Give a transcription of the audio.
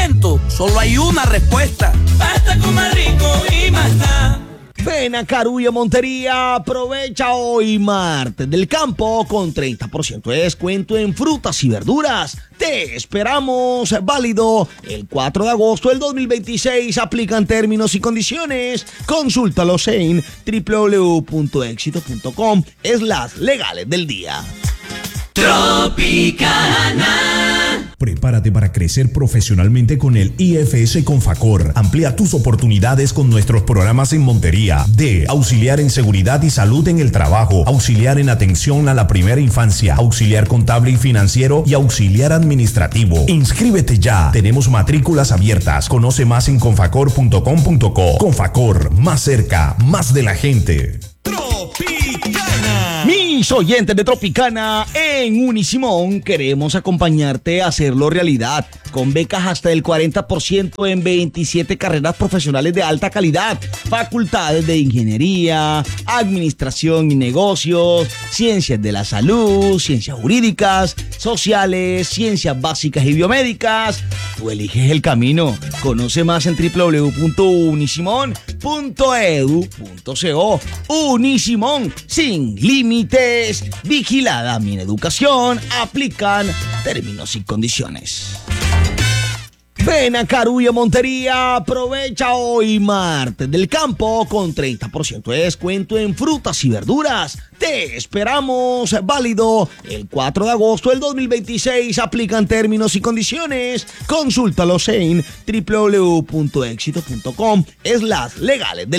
momento solo hay una respuesta. Basta con Más Rico y más nada. Ven a Carulla Montería, aprovecha hoy martes del campo con 30% de descuento en frutas y verduras. Te esperamos, válido el 4 de agosto del 2026. Aplican términos y condiciones. Consúltalos en www.exito.com/legales del día. Tropicana. Prepárate para crecer profesionalmente con el IFS Confacor. Amplía tus oportunidades con nuestros programas en Montería de auxiliar en seguridad y salud en el trabajo, auxiliar en atención a la primera infancia, auxiliar contable y financiero y auxiliar administrativo. Inscríbete ya. Tenemos matrículas abiertas. Conoce más en confacor.com.co. Confacor, más cerca, más de la gente. Tropicana. Mis oyentes de Tropicana, en Unisimón queremos acompañarte a hacerlo realidad, con becas hasta el 40% en 27 carreras profesionales de alta calidad, facultades de ingeniería, administración y negocios, ciencias de la salud, ciencias jurídicas, sociales, ciencias básicas y biomédicas. Tú eliges el camino. Conoce más en www.unisimon.edu.co. Unisimón, sin límites, vigilada mi educación, aplican términos y condiciones. Ven a Carulla Montería, aprovecha hoy martes del campo con 30% de descuento en frutas y verduras. Te esperamos, válido el 4 de agosto del 2026. Aplican términos y condiciones. Consúltalos en www.exito.com/legales del